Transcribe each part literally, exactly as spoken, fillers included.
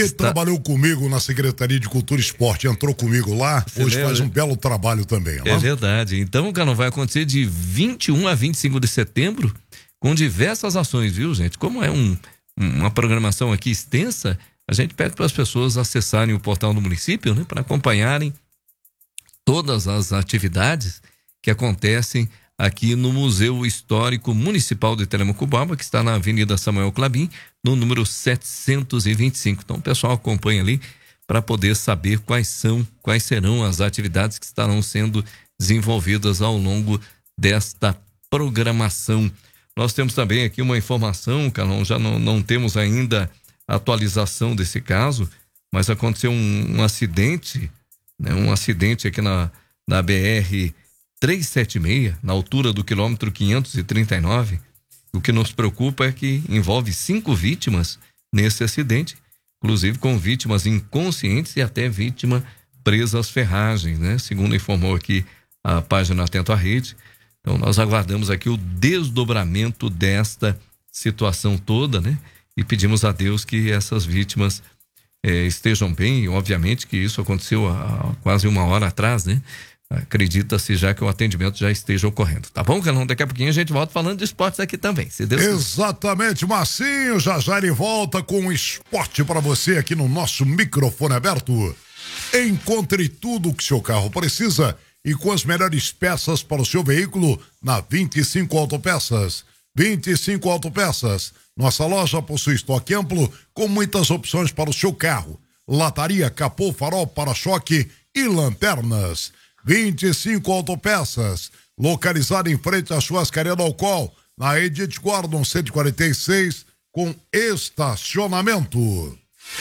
que Está... trabalhou comigo na Secretaria de Cultura e Esporte, entrou comigo lá, Você hoje lembra? faz um belo trabalho também. É, é verdade. Então, Carlão, vai acontecer de vinte e um a vinte e cinco de setembro, com diversas ações, viu, gente? Como é um, uma programação aqui extensa, a gente pede para as pessoas acessarem o portal do município, né, para acompanharem todas as atividades que acontecem aqui no Museu Histórico Municipal de Telemaco-Borba, que está na Avenida Samuel Clabin, no número setecentos e vinte e cinco. Então o pessoal acompanha ali para poder saber quais são, quais serão as atividades que estarão sendo desenvolvidas ao longo desta programação. Nós temos também aqui uma informação, Carlão, já não, não temos ainda a atualização desse caso, mas aconteceu um, um acidente, né, um acidente aqui na, na B R trezentos e setenta e seis, na altura do quilômetro quinhentos e trinta e nove. O que nos preocupa é que envolve cinco vítimas nesse acidente, inclusive com vítimas inconscientes e até vítima presa às ferragens, né? Segundo informou aqui a página Atento à Rede. Então nós aguardamos aqui o desdobramento desta situação toda, né? E pedimos a Deus que essas vítimas eh, estejam bem. Obviamente que isso aconteceu há, há quase uma hora atrás, né? Acredita-se já que o atendimento já esteja ocorrendo. Tá bom, Carlão? Daqui a pouquinho a gente volta falando de esportes aqui também, se Deus quiser. Exatamente, Marcinho. Já já ele volta com o esporte para você aqui no nosso microfone aberto. Encontre tudo o que seu carro precisa e com as melhores peças para o seu veículo na vinte e cinco Autopeças. vinte e cinco Autopeças. Nossa loja possui estoque amplo com muitas opções para o seu carro. Lataria, capô, farol, para-choque e lanternas. vinte e cinco Autopeças, localizada em frente à churrascaria do Alcool, na Edith Gordon cento e quarenta e seis, com estacionamento.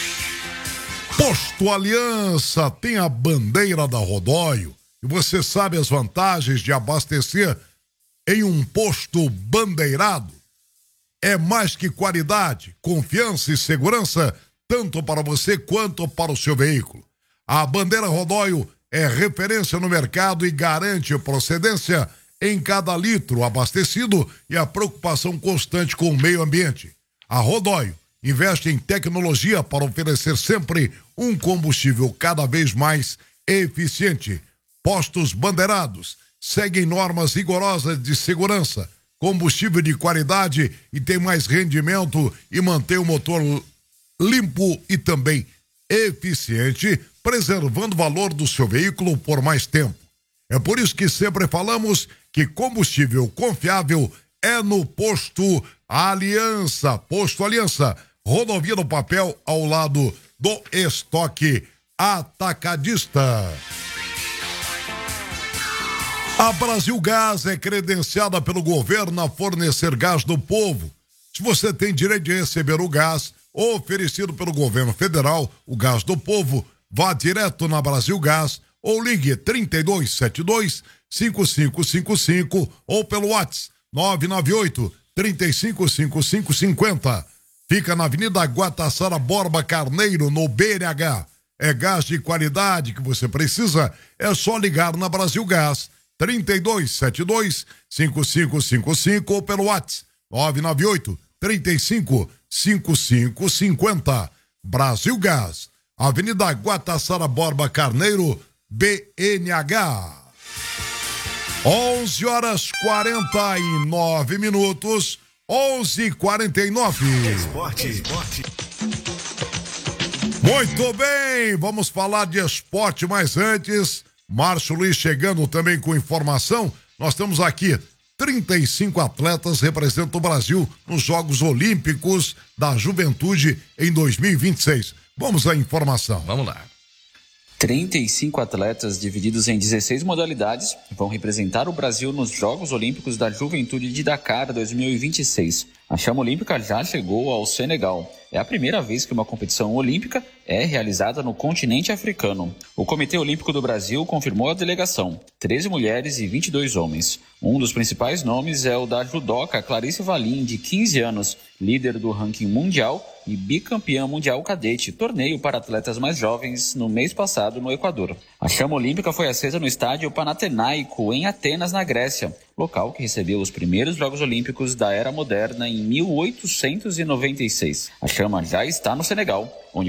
Posto Aliança tem a bandeira da Rodóio e você sabe as vantagens de abastecer em um posto bandeirado. É mais que qualidade, confiança e segurança, tanto para você quanto para o seu veículo. A bandeira Rodóio é referência no mercado e garante procedência em cada litro abastecido e a preocupação constante com o meio ambiente. A Rodóio investe em tecnologia para oferecer sempre um combustível cada vez mais eficiente. Postos bandeirados seguem normas rigorosas de segurança, combustível de qualidade e tem mais rendimento e mantém o motor limpo e também eficiente, preservando o valor do seu veículo por mais tempo. É por isso que sempre falamos que combustível confiável é no Posto Aliança. Posto Aliança, rodovia do papel ao lado do estoque atacadista. A Brasil Gás é credenciada pelo governo a fornecer gás do povo. Se você tem direito de receber o gás oferecido pelo governo federal, o gás do povo, vá direto na Brasil Gás ou ligue trinta e dois setenta e dois, cinquenta e cinco cinquenta e cinco ou pelo WhatsApp nove nove oito, trinta e cinco, cinquenta e cinco cinquenta. Fica na Avenida Guatassara Borba Carneiro, no B N H. É gás de qualidade que você precisa, é só ligar na Brasil Gás trinta e dois setenta e dois, cinquenta e cinco cinquenta e cinco ou pelo WhatsApp nove nove oito, trinta e cinco, cinquenta e cinco cinquenta. Brasil Gás, Avenida Guatassara Borba Carneiro, B N H. onze horas quarenta e nove minutos, onze e quarenta e nove. Esporte, esporte. Muito bem, vamos falar de esporte, mas antes, Márcio Luiz chegando também com informação. Nós temos aqui trinta e cinco atletas representam o Brasil nos Jogos Olímpicos da Juventude em dois mil e vinte e seis. Vamos à informação. Vamos lá. trinta e cinco atletas divididos em dezesseis modalidades vão representar o Brasil nos Jogos Olímpicos da Juventude de Dakar dois mil e vinte e seis. A chama olímpica já chegou ao Senegal. É a primeira vez que uma competição olímpica é realizada no continente africano. O Comitê Olímpico do Brasil confirmou a delegação, treze mulheres e vinte e dois homens. Um dos principais nomes é o da judoca Clarice Valim, de quinze anos, líder do ranking mundial e bicampeã mundial cadete, torneio para atletas mais jovens no mês passado no Equador. A chama olímpica foi acesa no estádio Panathinaiko, em Atenas, na Grécia, local que recebeu os primeiros Jogos Olímpicos da Era Moderna em mil oitocentos e noventa e seis. A chama já está no Senegal, onde